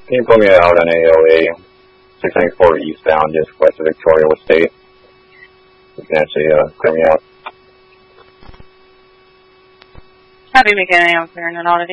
Can you put me out on AOA 694 eastbound, just west of Victoria State? You can actually clear me out. Copy, beginning. I'm clearing it out.